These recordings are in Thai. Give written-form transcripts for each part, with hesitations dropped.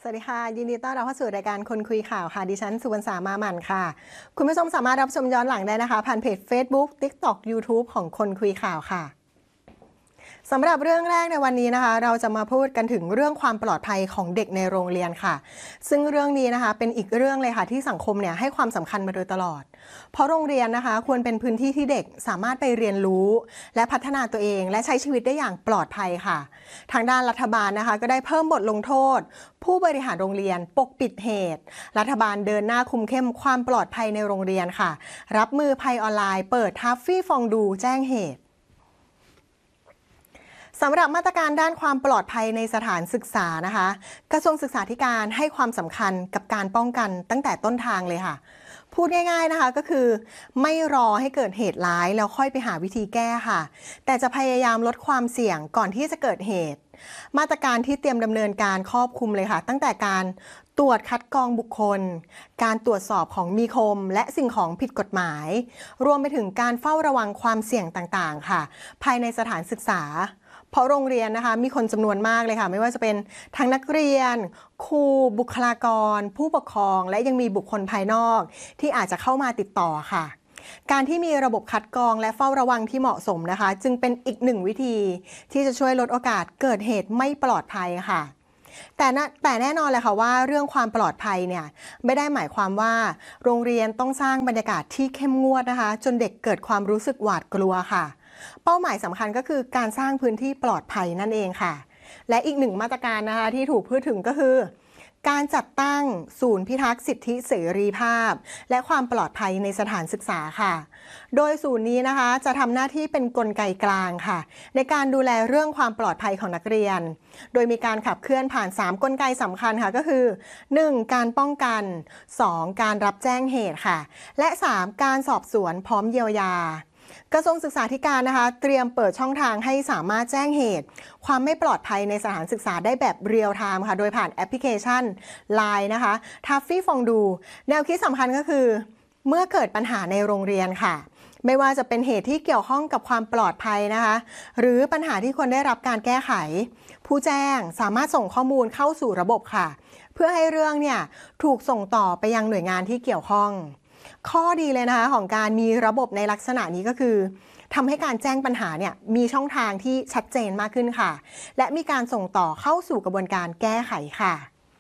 วัสดีค่ะยินดีต้อนรับเข้าสู่รายการคนคุยข่าวค่ะดิฉันสุวรรณสามาหมั่นค่ะคุณผู้ชมสามารถรับชมย้อนหลังได้นะคะผ่านเพจ Facebook TikTok YouTube ของคนคุยข่าวค่ะสำหรับเรื่องแรกในวันนี้นะคะเราจะมาพูดกันถึงเรื่องความปลอดภัยของเด็กในโรงเรียนค่ะซึ่งเรื่องนี้นะคะเป็นอีกเรื่องเลยค่ะที่สังคมเนี่ยให้ความสำคัญมาโดยตลอดเพราะโรงเรียนนะคะควรเป็นพื้นที่ที่เด็กสามารถไปเรียนรู้และพัฒนาตัวเองและใช้ชีวิตได้อย่างปลอดภัยค่ะทางด้านรัฐบาลนะคะก็ได้เพิ่มบทลงโทษผู้บริหารโรงเรียนปกปิดเหตุรัฐบาลเดินหน้าคุมเข้มความปลอดภัยในโรงเรียนค่ะรับมือภัยออนไลน์เปิดทัฟฟี่ฟองดูแจ้งเหตุสำหรับมาตรการด้านความปลอดภัยในสถานศึกษานะคะกระทรวงศึกษาธิการให้ความสำคัญกับการป้องกันตั้งแต่ต้นทางเลยค่ะพูดง่ายๆนะคะก็คือไม่รอให้เกิดเหตุร้ายแล้วค่อยไปหาวิธีแก้ค่ะแต่จะพยายามลดความเสี่ยงก่อนที่จะเกิดเหตุมาตรการที่เตรียมดำเนินการครอบคลุมเลยค่ะตั้งแต่การตรวจคัดกรองบุคคลการตรวจสอบของมีคมและสิ่งของผิดกฎหมายรวมไปถึงการเฝ้าระวังความเสี่ยงต่างๆค่ะภายในสถานศึกษาเพราะโรงเรียนนะคะมีคนจำนวนมากเลยค่ะไม่ว่าจะเป็นทั้งนักเรียนครูบุคลากรผู้ปกครองและยังมีบุคคลภายนอกที่อาจจะเข้ามาติดต่อค่ะการที่มีระบบคัดกรองและเฝ้าระวังที่เหมาะสมนะคะจึงเป็นอีกหนึ่งวิธีที่จะช่วยลดโอกาสเกิดเหตุไม่ปลอดภัยค่ะแต่แน่นอนเลยค่ะว่าเรื่องความปลอดภัยเนี่ยไม่ได้หมายความว่าโรงเรียนต้องสร้างบรรยากาศที่เข้มงวดนะคะจนเด็กเกิดความรู้สึกหวาดกลัวค่ะเป้าหมายสำคัญก็คือการสร้างพื้นที่ปลอดภัยนั่นเองค่ะและอีกหนึ่งมาตรการนะคะที่ถูกพูดถึงก็คือการจัดตั้งศูนย์พิทักษ์สิทธิเสรีภาพและความปลอดภัยในสถานศึกษาค่ะโดยศูนย์นี้นะคะจะทำหน้าที่เป็นกลไกกลางค่ะในการดูแลเรื่องความปลอดภัยของนักเรียนโดยมีการขับเคลื่อนผ่าน3กลไกสำคัญค่ะก็คือ 1. การป้องกัน 2. การรับแจ้งเหตุค่ะและ 3. การสอบสวนพร้อมเยียวยากระทรวงศึกษาธิการนะคะเตรียมเปิดช่องทางให้สามารถแจ้งเหตุความไม่ปลอดภัยในสถานศึกษาได้แบบเรียลไทม์ค่ะโดยผ่านแอปพลิเคชัน LINE นะคะทัฟฟี่ฟองดูแนวคิดสำคัญก็คือเมื่อเกิดปัญหาในโรงเรียนค่ะไม่ว่าจะเป็นเหตุที่เกี่ยวข้องกับความปลอดภัยนะคะหรือปัญหาที่ควรได้รับการแก้ไขผู้แจ้งสามารถส่งข้อมูลเข้าสู่ระบบค่ะเพื่อให้เรื่องเนี่ยถูกส่งต่อไปยังหน่วยงานที่เกี่ยวข้องข้อดีเลยนะคะของการมีระบบในลักษณะนี้ก็คือทำให้การแจ้งปัญหาเนี่ยมีช่องทางที่ชัดเจนมากขึ้นค่ะและมีการส่งต่อเข้าสู่กระบวนการแก้ไขค่ะ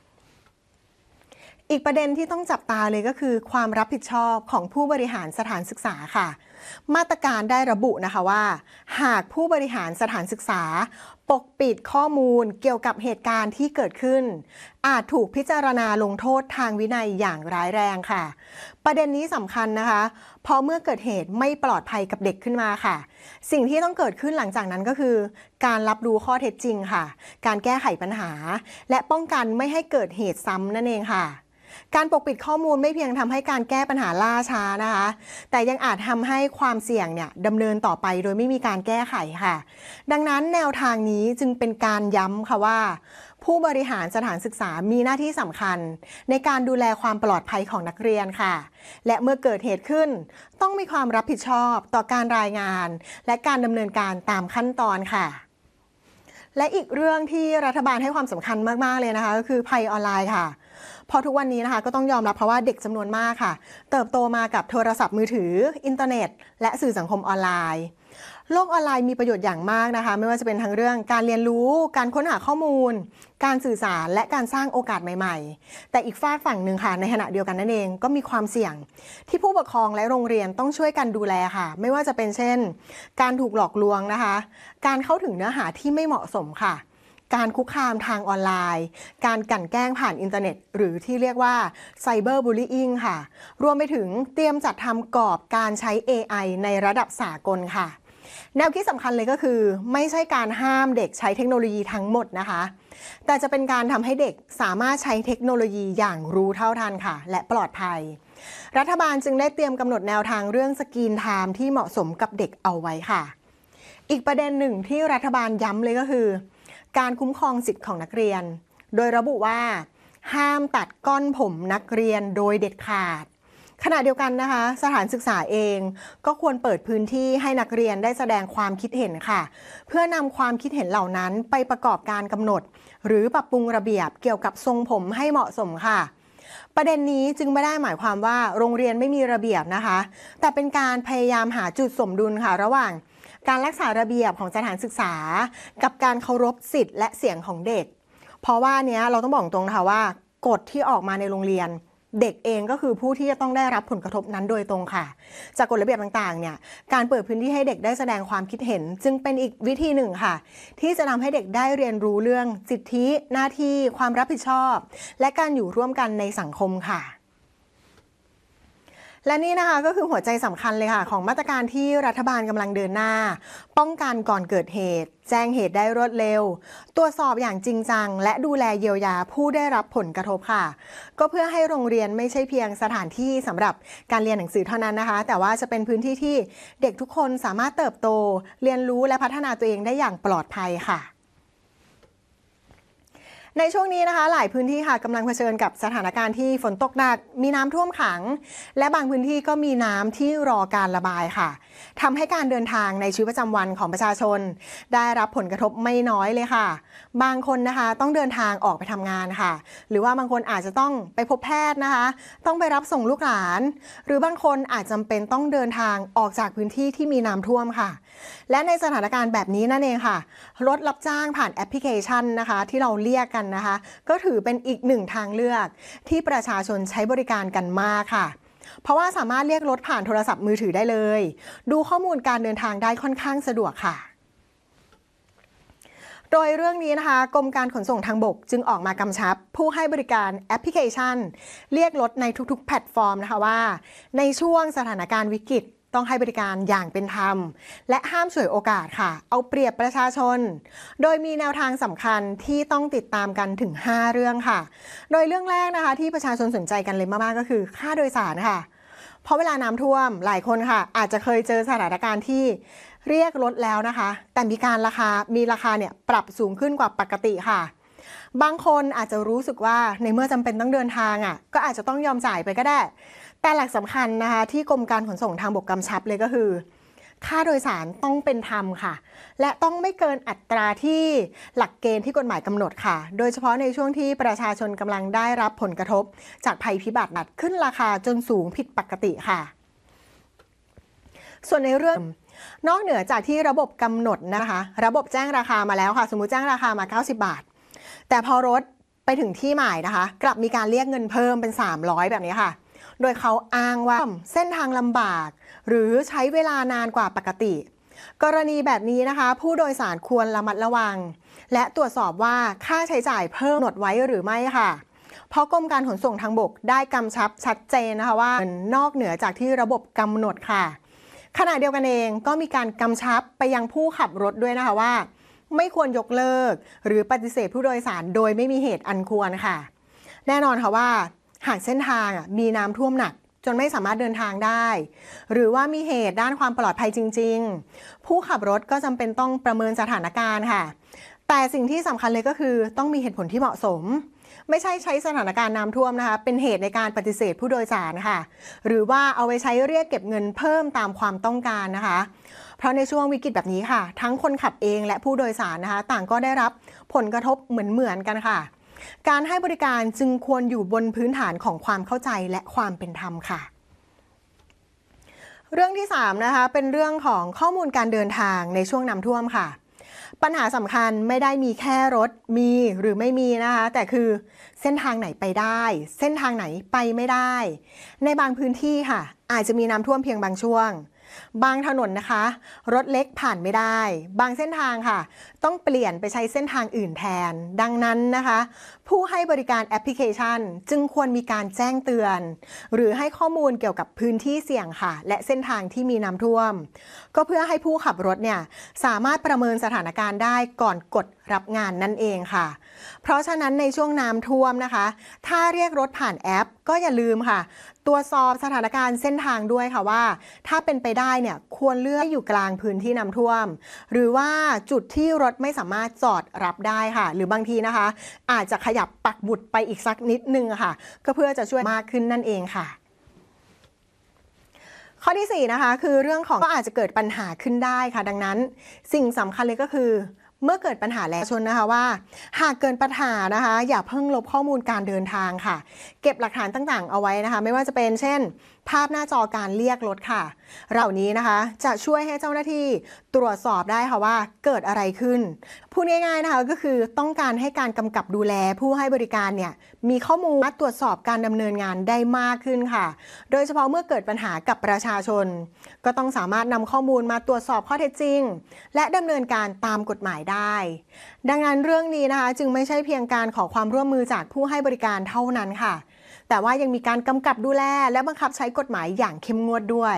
อีกประเด็นที่ต้องจับตาเลยก็คือความรับผิดชอบของผู้บริหารสถานศึกษาค่ะมาตรการได้ระบุนะคะว่าหากผู้บริหารสถานศึกษาปกปิดข้อมูลเกี่ยวกับเหตุการณ์ที่เกิดขึ้นอาจถูกพิจารณาลงโทษทางวินัยอย่างร้ายแรงค่ะประเด็นนี้สำคัญนะคะเพราะเมื่อเกิดเหตุไม่ปลอดภัยกับเด็กขึ้นมาค่ะสิ่งที่ต้องเกิดขึ้นหลังจากนั้นก็คือการรับรู้ข้อเท็จจริงค่ะการแก้ไขปัญหาและป้องกันไม่ให้เกิดเหตุซ้ำนั่นเองค่ะการปกปิดข้อมูลไม่เพียงทำให้การแก้ปัญหาล่าช้านะคะแต่ยังอาจทำให้ความเสี่ยงเนี่ยดำเนินต่อไปโดยไม่มีการแก้ไขค่ะดังนั้นแนวทางนี้จึงเป็นการย้ำค่ะว่าผู้บริหารสถานศึกษามีหน้าที่สำคัญในการดูแลความปลอดภัยของนักเรียนค่ะและเมื่อเกิดเหตุขึ้นต้องมีความรับผิดชอบต่อการรายงานและการดำเนินการตามขั้นตอนค่ะและอีกเรื่องที่รัฐบาลให้ความสำคัญมากๆเลยนะคะก็คือภัยออนไลน์ค่ะพอทุกวันนี้นะคะก็ต้องยอมรับเพราะว่าเด็กจำนวนมากค่ะเติบโตมากับโทรศัพท์มือถืออินเทอร์เน็ตและสื่อสังคมออนไลน์โลกออนไลน์มีประโยชน์อย่างมากนะคะไม่ว่าจะเป็นทั้งเรื่องการเรียนรู้การค้นหาข้อมูลการสื่อสารและการสร้างโอกาสใหม่ๆแต่อีกฝากฝั่งหนึ่งค่ะในขณะเดียวกันนั่นเองก็มีความเสี่ยงที่ผู้ปกครองและโรงเรียนต้องช่วยกันดูแลค่ะไม่ว่าจะเป็นเช่นการถูกหลอกลวงนะคะการเข้าถึงเนื้อหาที่ไม่เหมาะสมค่ะการคุกคามทางออนไลน์การกลั่นแกล้งผ่านอินเทอร์เน็ตหรือที่เรียกว่าไซเบอร์บูลลี่ค่ะรวมไปถึงเตรียมจัดทำกรอบการใช้ AI ในระดับสากลค่ะแนวคิดสำคัญเลยก็คือไม่ใช่การห้ามเด็กใช้เทคโนโลยีทั้งหมดนะคะแต่จะเป็นการทำให้เด็กสามารถใช้เทคโนโลยีอย่างรู้เท่าทันค่ะและปลอดภัยรัฐบาลจึงได้เตรียมกำหนดแนวทางเรื่องสกรีนไทม์ที่เหมาะสมกับเด็กเอาไว้ค่ะอีกประเด็นหนึ่งที่รัฐบาลย้ำเลยก็คือการคุ้มครองสิทธิ์ของนักเรียนโดยระบุว่าห้ามตัดก้อนผมนักเรียนโดยเด็ดขาดขณะเดียวกันนะคะสถานศึกษาเองก็ควรเปิดพื้นที่ให้นักเรียนได้แสดงความคิดเห็นค่ะเพื่อนำความคิดเห็นเหล่านั้นไปประกอบการกำหนดหรือปรับปรุงระเบียบเกี่ยวกับทรงผมให้เหมาะสมค่ะประเด็นนี้จึงไม่ได้หมายความว่าโรงเรียนไม่มีระเบียบนะคะแต่เป็นการพยายามหาจุดสมดุลค่ะระหว่างการรักษาระเบียบของสถานศึกษากับการเคารพสิทธิ์และเสียงของเด็กเพราะว่าเนี้ยเราต้องบอกตรงนะคะว่ากฎที่ออกมาในโรงเรียนเด็กเองก็คือผู้ที่จะต้องได้รับผลกระทบนั้นโดยตรงค่ะจากกฎระเบียบต่างๆเนี่ยการเปิดพื้นที่ให้เด็กได้แสดงความคิดเห็นจึงเป็นอีกวิธีหนึ่งค่ะที่จะทำให้เด็กได้เรียนรู้เรื่องสิทธิหน้าที่ความรับผิดชอบและการอยู่ร่วมกันในสังคมค่ะและนี่นะคะก็คือหัวใจสำคัญเลยค่ะของมาตรการที่รัฐบาลกำลังเดินหน้าป้องกันก่อนเกิดเหตุแจ้งเหตุได้รวดเร็วตรวจสอบอย่างจริงจังและดูแลเยียวยาผู้ได้รับผลกระทบค่ะก็เพื่อให้โรงเรียนไม่ใช่เพียงสถานที่สำหรับการเรียนหนังสือเท่านั้นนะคะแต่ว่าจะเป็นพื้นที่ที่เด็กทุกคนสามารถเติบโตเรียนรู้และพัฒนาตัวเองได้อย่างปลอดภัยค่ะในช่วงนี้นะคะหลายพื้นที่ค่ะกำลังเผชิญกับสถานการณ์ที่ฝนตกหนักมีน้ำท่วมขังและบางพื้นที่ก็มีน้ำที่รอการระบายค่ะทำให้การเดินทางในชีวิตประจำวันของประชาชนได้รับผลกระทบไม่น้อยเลยค่ะบางคนนะคะต้องเดินทางออกไปทำงานค่ะหรือว่าบางคนอาจจะต้องไปพบแพทย์นะคะต้องไปรับส่งลูกหลานหรือบางคนอาจจำเป็นต้องเดินทางออกจากพื้นที่ที่มีน้ำท่วมค่ะและในสถานการณ์แบบนี้นั่นเองค่ะรถรับจ้างผ่านแอปพลิเคชันนะคะที่เราเรียกกันนะคะก็ถือเป็นอีกหนึ่งทางเลือกที่ประชาชนใช้บริการกันมากค่ะเพราะว่าสามารถเรียกรถผ่านโทรศัพท์มือถือได้เลยดูข้อมูลการเดินทางได้ค่อนข้างสะดวกค่ะโดยเรื่องนี้นะคะกรมการขนส่งทางบกจึงออกมากำชับผู้ให้บริการแอปพลิเคชันเรียกรถในทุกๆแพลตฟอร์มนะคะว่าในช่วงสถานการณ์วิกฤตต้องให้บริการอย่างเป็นธรรมและห้ามฉวยโอกาสค่ะเอาเปรียบประชาชนโดยมีแนวทางสำคัญที่ต้องติดตามกันถึง5เรื่องค่ะโดยเรื่องแรกนะคะที่ประชาชนสนใจกันเลยมากๆก็คือค่าโดยสารค่ะเพราะเวลาน้ำท่วมหลายคนค่ะอาจจะเคยเจอสถานการณ์ที่เรียกรถแล้วนะคะแต่มีราคาเนี่ยปรับสูงขึ้นกว่าปกติค่ะบางคนอาจจะรู้สึกว่าในเมื่อจำเป็นต้องเดินทางก็อาจจะต้องยอมจ่ายไปก็ได้แต่หลักสำคัญนะคะที่กรมการขนส่งทางบกกำชับเลยก็คือค่าโดยสารต้องเป็นธรรมค่ะและต้องไม่เกินอัตราที่หลักเกณฑ์ที่กฎหมายกำหนดค่ะโดยเฉพาะในช่วงที่ประชาชนกำลังได้รับผลกระทบจากภัยพิบัติขึ้นราคาจนสูงผิดปกติค่ะส่วนในเรื่องนอกเหนือจากที่ระบบกำหนดนะคะระบบแจ้งราคามาแล้วค่ะสมมุติแจ้งราคามา90 บาทแต่พอรถไปถึงที่หมายนะคะกลับมีการเรียกเงินเพิ่มเป็น300แบบนี้ค่ะโดยเขาอ้างว่าเส้นทางลำบากหรือใช้เวลานานกว่าปกติกรณีแบบนี้นะคะผู้โดยสารควรระมัดระวังและตรวจสอบว่าค่าใช้จ่ายเพิ่มกำหนดไว้หรือไม่ค่ะเพราะกรมการขนส่งทางบกได้กำชับชัดเจนนะคะว่านอกเหนือจากที่ระบบกำหนดค่ะขณะเดียวกันเองก็มีการกำชับไปยังผู้ขับรถด้วยนะคะว่าไม่ควรยกเลิกหรือปฏิเสธผู้โดยสารโดยไม่มีเหตุอันควรค่ะแน่นอนค่ะว่าหากเส้นทางมีน้ำท่วมหนักจนไม่สามารถเดินทางได้หรือว่ามีเหตุด้านความปลอดภัยจริงๆผู้ขับรถก็จำเป็นต้องประเมินสถานการณ์ค่ะแต่สิ่งที่สำคัญเลยก็คือต้องมีเหตุผลที่เหมาะสมไม่ใช่ใช้สถานการณ์น้ำท่วมนะคะเป็นเหตุในการปฏิเสธผู้โดยสารค่ะหรือว่าเอาไว้ใช้เรียกเก็บเงินเพิ่มตามความต้องการนะคะเพราะในช่วงวิกฤตแบบนี้ค่ะทั้งคนขับเองและผู้โดยสารนะคะต่างก็ได้รับผลกระทบเหมือนกันค่ะการให้บริการจึงควรอยู่บนพื้นฐานของความเข้าใจและความเป็นธรรมค่ะเรื่องที่3นะคะเป็นเรื่องของข้อมูลการเดินทางในช่วงน้ำท่วมค่ะปัญหาสำคัญไม่ได้มีแค่รถมีหรือไม่มีนะคะแต่คือเส้นทางไหนไปได้เส้นทางไหนไปไม่ได้ในบางพื้นที่ค่ะอาจจะมีน้ำท่วมเพียงบางช่วงบางถนนนะคะรถเล็กผ่านไม่ได้บางเส้นทางค่ะต้องเปลี่ยนไปใช้เส้นทางอื่นแทนดังนั้นนะคะผู้ให้บริการแอปพลิเคชันจึงควรมีการแจ้งเตือนหรือให้ข้อมูลเกี่ยวกับพื้นที่เสี่ยงค่ะและเส้นทางที่มีน้ำท่วมก็เพื่อให้ผู้ขับรถเนี่ยสามารถประเมินสถานการณ์ได้ก่อนกดรับงานนั่นเองค่ะเพราะฉะนั้นในช่วงน้ำท่วมนะคะถ้าเรียกรถผ่านแอปก็อย่าลืมค่ะตรวจสอบสถานการณ์เส้นทางด้วยค่ะว่าถ้าเป็นไปได้เนี่ยควรเลือกอยู่กลางพื้นที่น้ำท่วมหรือว่าจุดที่รถไม่สามารถจอดรับได้ค่ะหรือบางทีนะคะอาจจะขยับปักหมุดไปอีกสักนิดนึงค่ะก็เพื่อจะช่วยมากขึ้นนั่นเองค่ะข้อที่4นะคะคือเรื่องของก็อาจจะเกิดปัญหาขึ้นได้ค่ะดังนั้นสิ่งสำคัญเลยก็คือเมื่อเกิดปัญหาแล้วชนนะคะว่าหากเกิดปัญหานะคะอย่าเพิ่งลบข้อมูลการเดินทางค่ะเก็บหลักฐานต่างๆเอาไว้นะคะไม่ว่าจะเป็นเช่นภาพหน้าจอการเรียกรถค่ะเหล่านี้นะคะจะช่วยให้เจ้าหน้าที่ตรวจสอบได้ค่ะว่าเกิดอะไรขึ้นพูดง่ายๆนะคะก็คือต้องการให้การกำกับดูแลผู้ให้บริการเนี่ยมีข้อมูลตรวจสอบการดำเนินงานได้มากขึ้นค่ะโดยเฉพาะเมื่อเกิดปัญหากับประชาชนก็ต้องสามารถนำข้อมูลมาตรวจสอบข้อเท็จจริงและดำเนินการตามกฎหมายได้ดังนั้นเรื่องนี้นะคะจึงไม่ใช่เพียงการขอความร่วมมือจากผู้ให้บริการเท่านั้นค่ะแต่ว่ายังมีการกำกับดูแลและบังคับใช้กฎหมายอย่างเข้มงวดด้วย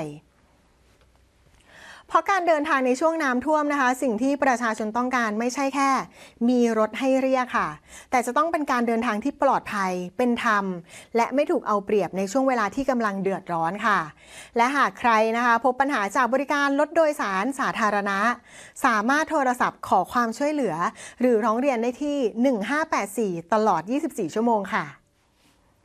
เพราะการเดินทางในช่วงน้ำท่วมนะคะสิ่งที่ประชาชนต้องการไม่ใช่แค่มีรถให้เรียกค่ะแต่จะต้องเป็นการเดินทางที่ปลอดภัยเป็นธรรมและไม่ถูกเอาเปรียบในช่วงเวลาที่กำลังเดือดร้อนค่ะและหากใครนะคะพบปัญหาจากบริการรถโดยสารสาธารณะสามารถโทรศัพท์ขอความช่วยเหลือหรือร้องเรียนได้ที่1584ตลอด24ชั่วโมงค่ะ